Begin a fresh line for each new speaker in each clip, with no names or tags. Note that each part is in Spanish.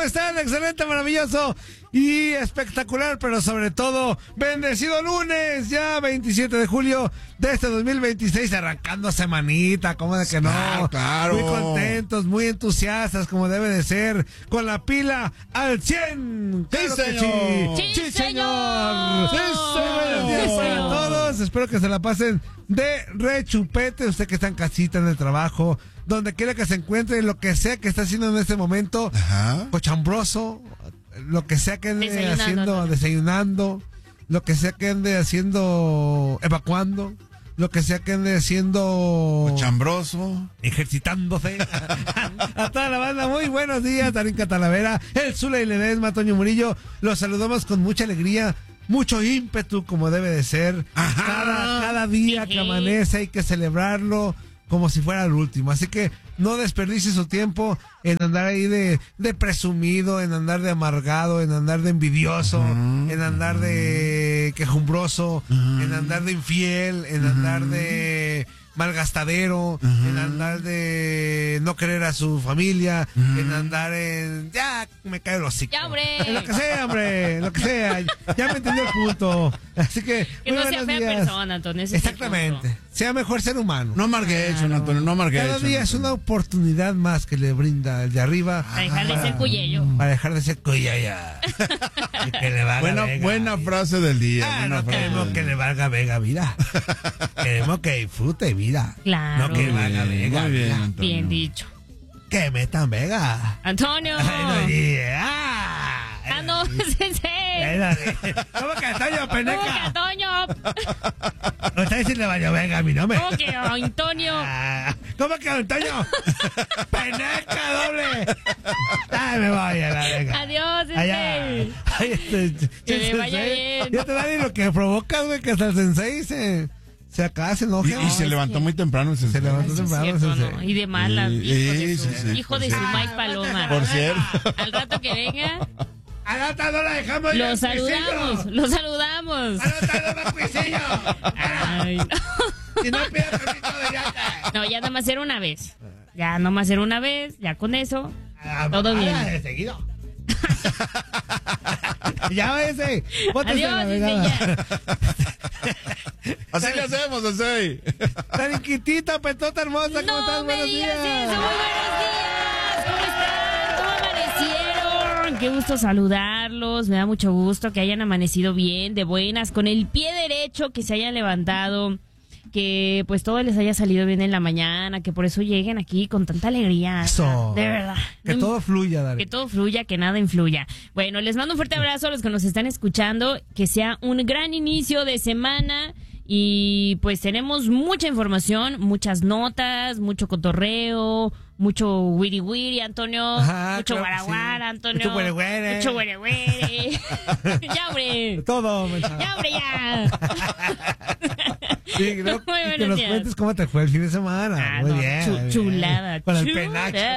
¿Cómo están? Excelente, maravilloso y espectacular, pero sobre todo, bendecido lunes, ya 27 de julio de este 2026, arrancando semanita, ¿cómo de que no?
Claro.
Muy contentos, muy entusiastas, como debe de ser, con la pila al 100. ¡Claro que
señor!
¡Sí, señor!
¡Sí, señor!
Buenos días para todos, espero que se la pasen de rechupete, usted que está en casita, en el trabajo, donde quiera que se encuentre, lo que sea que está haciendo en este momento, cochambroso, lo que sea que ande haciendo, desayunando, lo que sea que ande haciendo, evacuando, lo que sea que ande haciendo,
cochambroso,
ejercitándose. A toda la banda, muy buenos días, Darinka Talavera, el Zule y Ledesma, Toño Murillo, los saludamos con mucha alegría, mucho ímpetu, como debe de ser. Cada día que amanece hay que celebrarlo como si fuera el último, así que no desperdicie su tiempo en andar ahí de presumido, en andar de amargado, en andar de envidioso, en andar de quejumbroso, en andar de infiel, en andar de malgastadero, en andar de no querer a su familia, en andar en ya me cae el hocico.
Ya, hombre.
En lo que sea, hombre, lo que sea. Ya me entendió el punto. Así que
no sea fea persona, Antonio.
Exactamente. Sea mejor ser humano.
No amargues, Antonio, no amargues.
Cada día es una oportunidad más que le brinda el de arriba.
Para dejar de ser cuyello.
Para dejar de ser cuyaya. Y que le valga
buena frase del día.
No queremos que le valga vega vida. Queremos que disfrute vida.
Claro.
No que valga vega.
Muy bien,
vida.
Antonio.
Bien dicho.
Que metan vega.
Antonio. No, sensei.
¿Cómo que Antonio, peneca?
¿Cómo que Antonio?
Usted sí le vaya venga a mi nombre.
¿Cómo que Antonio?
¿Cómo que Antonio? ¡Peneca doble! ¡Ay, me voy a la venga!
Adiós,
Ay,
que le vaya bien.
Ya te da ni lo que provocas, güey, que hasta el sensei se acaba, se enoja.
Y se levantó muy temprano.
Se levantó temprano.
Cierto, ¿no? Y de malas. Hijo de su Mike Paloma.
Por cierto.
Al rato que venga.
¡A la no la dejamos!
Lo saludamos.
¡A la cuisillo!
Ay, no.
Y no pide permiso de yata.
No, ya nada más era una vez. Ya con eso. Todo bien.
De seguido. Ya váyase.
Adiós,
Así le hacemos, Sensei.
Tariquitita, petota hermosa, ¿cómo estás?
Buenos días. Muy buenos días. ¿Cómo están? ¿Cómo amanecieron? Qué gusto saludarlos. Me da mucho gusto que hayan amanecido bien, de buenas, con el pie derecho, que se hayan levantado, que pues todo les haya salido bien en la mañana, que por eso lleguen aquí con tanta alegría.
Eso.
De verdad.
Que todo fluya, Dari.
Que todo fluya, que nada influya. Bueno, les mando un fuerte abrazo a los que nos están escuchando, que sea un gran inicio de semana. Y pues tenemos mucha información, muchas notas, mucho cotorreo, mucho wiri wiri, Antonio.
Ajá,
mucho
claro que
guaraguara,
sí.
Antonio.
Mucho güere.
Mucho güere. Ya, hombre.
Todo, mensaje.
Ya, hombre, ya.
Sí, ¿no?
Muy
Y que
buenos
nos
días.
cuentes cómo te fue el fin de semana. Muy
No,
bien. muy bien.
chulada.
Con el penacho.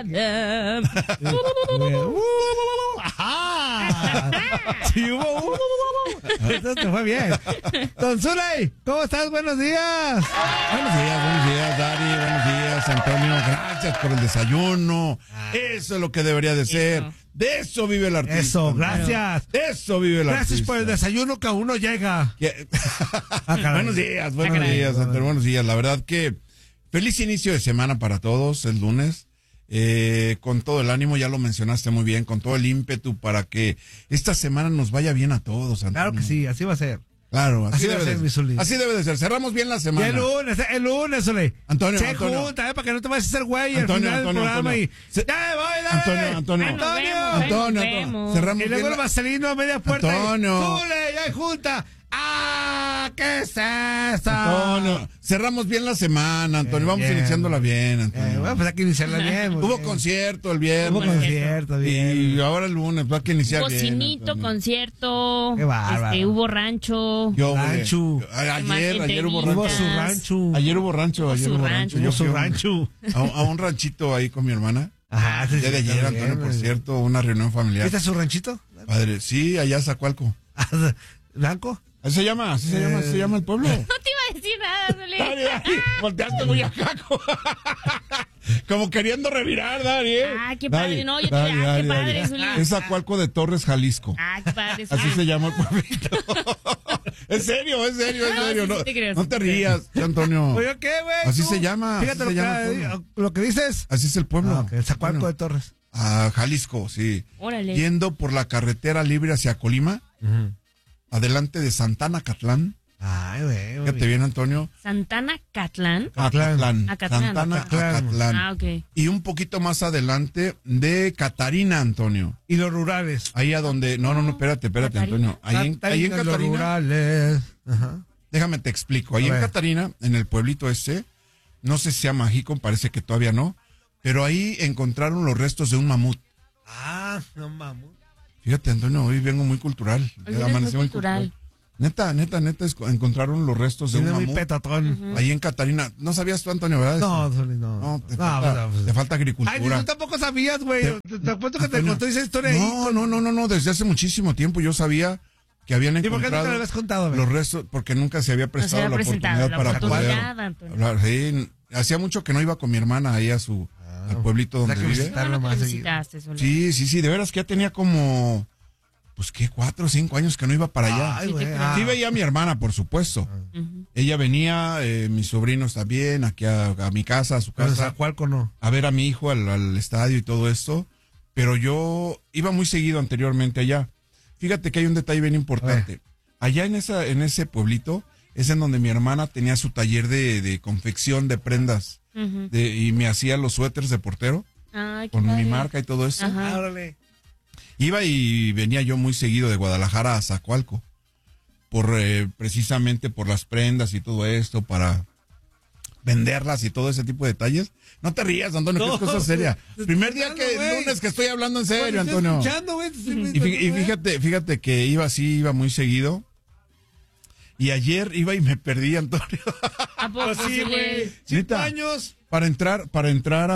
¡Ajá! Sí, hubo. Entonces te fue bien. Don Zuley, ¿cómo estás? Buenos días.
Buenos días, Dari. Buenos días, Antonio. Gracias por el desayuno. Eso es lo que debería de ser.
Eso.
De eso vive el artista.
Eso, gracias.
De eso vive el artista.
Gracias por el desayuno que aún no llega.
Buenos días,
caray.
Antonio. Buenos días. La verdad que feliz inicio de semana para todos, el lunes. Con todo el ánimo, ya lo mencionaste muy bien, con todo el ímpetu para que esta semana nos vaya bien a todos, Antonio.
Claro que sí, así va a ser.
Claro,
Así
así
va a
debe
ser,
de
mi
ser.
Zuli.
Así debe de ser. Cerramos bien la
Y
semana.
el lunes, Zuley.
Antonio,
Se
Antonio.
junta, para que no te vayas a hacer güey
Antonio,
al final del programa
Antonio.
y... ¡Ya me voy, dale!
Antonio.
Nos vemos.
Cerramos
Y luego
bien
el vaselino a media puerta.
Antonio.
¡Zule, ya hay junta! ¡Ah! ¿Qué es eso?
Antonio, cerramos bien la semana, Antonio. Vamos
Bien.
iniciándola bien, Antonio.
Bueno, pues hay que iniciarla bien. muy
Hubo
bien.
concierto el viernes.
Hubo concierto, bien.
Y ahora el lunes, pues hay que iniciar
Cocinito,
bien.
concierto.
Qué bárbaro.
Hubo rancho.
Rancho.
Ayer hubo rancho.
Hubo su rancho.
Ayer hubo rancho.
Hubo su rancho.
A un ranchito ahí con mi hermana.
Ajá,
El día de ayer, Antonio, por cierto, una reunión familiar.
¿Este es su ranchito?
Padre, sí, allá Zacualco.
¿Blanco?
Así se llama el pueblo.
No te iba a decir nada, Zuli.
Volteaste muy acá. Como queriendo revirar, Dari.
Ah, qué padre. No, yo te qué padre, Zuli.
Es Zacualco de Torres, Jalisco.
Ah, qué padre.
Así se llama el pueblito. Es serio. No te rías, Antonio.
Oye, ¿qué, güey?
Así se llama.
Fíjate lo que dices.
Así es el pueblo.
Okay. Zacualco de Torres.
Ah, Jalisco, sí.
Órale.
Yendo por la carretera libre hacia Colima, adelante de Santana Catlán.
Ay, güey.
Fíjate bien, Antonio.
Santana Catlán.
Acatlán.
Acatlán.
Acatlán.
Ah, ok.
Y un poquito más adelante de Catarina, Antonio.
Y los rurales.
Ahí a donde... No, espérate,
Catarina.
Antonio. Ahí en
Los
Catarina...
rurales. Ajá.
Déjame te explico. Ahí en Catarina, en el pueblito ese, no sé si sea mágico, parece que todavía no, pero ahí encontraron los restos de un mamut.
Ah, no mamut.
Fíjate, Antonio, hoy vengo muy cultural.
Hoy eres muy cultural.
Neta, encontraron los restos de un
Tiene muy
mamut.
petatón.
Ahí en Catarina. ¿No sabías tú, Antonio, verdad?
No.
No, te falta agricultura.
Ay, tú tampoco sabías, güey. Te apuesto que te contó esa historia ahí.
No, desde hace muchísimo tiempo yo sabía que habían
¿Y por qué no te lo
encontrado
habías contado, güey?
los restos, porque nunca se había prestado
No se había
la
presentado
oportunidad
la
para poder
oportunidad, Antonio.
hablar. Sí, hacía mucho que no iba con mi hermana ahí al pueblito donde vive.
visitarlo más seguido.
Visitaste, Zuli.
Sí, de veras que ya tenía como, pues qué, 4 o 5 años que no iba para allá.
Ay, güey.
Sí veía a mi hermana, por supuesto. Ella venía, mis sobrinos también, aquí a mi casa, a su
Pero
casa,
Zacualco no.
a ver a mi hijo al estadio y todo esto. Pero yo iba muy seguido anteriormente allá. Fíjate que hay un detalle bien importante. Allá en ese pueblito es en donde mi hermana tenía su taller de confección de prendas. Y me hacía los suéteres de portero.
Ay, qué
con
padre.
mi marca y todo eso.
Ajá.
Órale.
Iba y venía yo muy seguido de Guadalajara a Zacualco. Precisamente por las prendas y todo esto, para venderlas y todo ese tipo de detalles. No te rías, Antonio, que es cosa seria. Primer día lunes que estoy hablando en serio, Antonio. Y fíjate que iba muy seguido. Y ayer iba y me perdí, Antonio.
¿A poco?
Sí, güey. 5 años.
Para entrar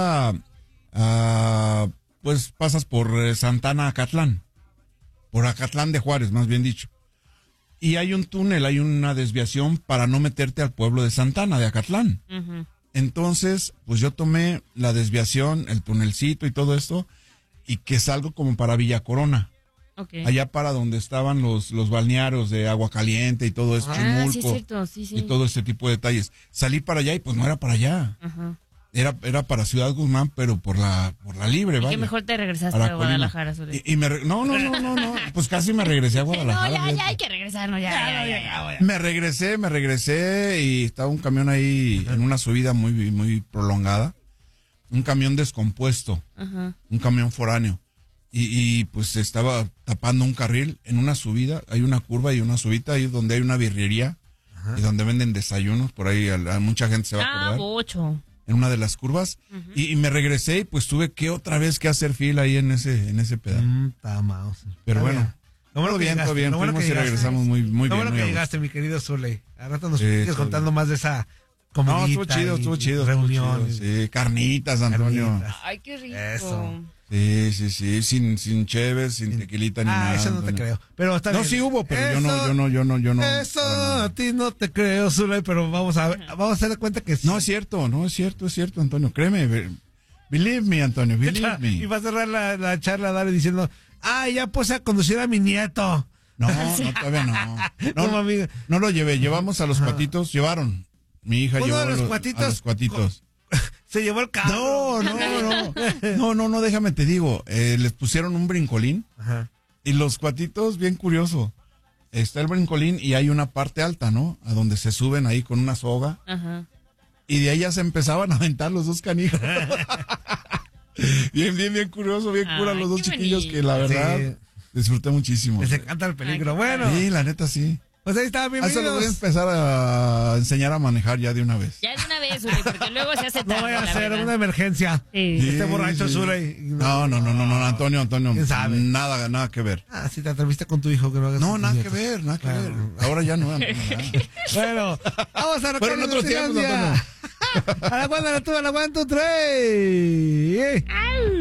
a pues pasas por Santana Acatlán. Por Acatlán de Juárez, más bien dicho. Y hay un túnel, hay una desviación para no meterte al pueblo de Santana, de Acatlán. Entonces, pues yo tomé la desviación, el tunelcito y todo esto, y que salgo como para Villa Corona.
Okay.
Allá para donde estaban los balnearios de Agua Caliente y todo eso, Chimulco,
sí, es cierto, sí.
y todo este tipo de detalles. Salí para allá y pues no era para allá.
Ajá.
Era para Ciudad Guzmán, pero por la libre,
¿Y
vaya.
qué mejor te regresaste
Para
a Guadalajara, Zuli?
No, pues casi me regresé a Guadalajara.
No, ya hay que regresarnos, ya.
Me regresé y estaba un camión ahí en una subida muy, muy prolongada. Un camión descompuesto, un camión foráneo. Y pues estaba tapando un carril en una subida. Hay una curva y una subida ahí donde hay una birrería y donde venden desayunos. Por ahí mucha gente se va a acordar.
Bocho.
En una de las curvas. Y me regresé y pues tuve que otra vez que hacer fila ahí en ese pedal. Pero bueno. Todo bien. Fuimos y regresamos muy bien.
Lo bueno que llegaste, mi querido Zuley. A rato nos sigues contando más de esa comidita.
No, estuvo chido.
Reunión.
Sí, carnitas, Antonio.
Carnitas.
Ay, qué rico.
Eso.
Sí. Sin cheves, sin tequilita ni nada.
Eso no te creo. Pero está bien.
Sí hubo, pero
eso,
yo no.
Eso a ti no te creo, Zuley, pero vamos a hacer de cuenta que sí.
No es cierto, Antonio. Créeme. Believe me, Antonio, believe me.
Y va a cerrar la charla, Dale, diciendo, ya puse a conducir a mi nieto.
No, todavía no. No lo llevé. Llevamos a los cuatitos. Llevaron. Mi hija llevó a los cuatitos.
Se llevó el carro.
No, déjame te digo. Les pusieron un brincolín. Y los cuatitos, bien curioso. Está el brincolín y hay una parte alta, ¿no? A donde se suben ahí con una soga. Y de ahí ya se empezaban a aventar los dos canijos. bien curioso, bien cura los dos chiquillos
bonito.
que la verdad disfruté muchísimo.
Les encanta el peligro. Bueno.
Sí, la neta sí.
Pues ahí está, bienvenidos.
Eso lo voy a empezar a enseñar a manejar ya de una vez.
Ya de una vez, Zuli, porque luego se hace tarde.
No vaya a
la
ser
verdad.
una emergencia.
Sí.
Este borracho Zuley.
No, Antonio.
¿Quién sabe?
Nada que ver.
Si te atreviste con tu hijo, que no hagas.
No, nada que ver. Ahora ya no.
Bueno, vamos a
Pero en otros tiempos,
A la cuenta, a la 1, 2, 3.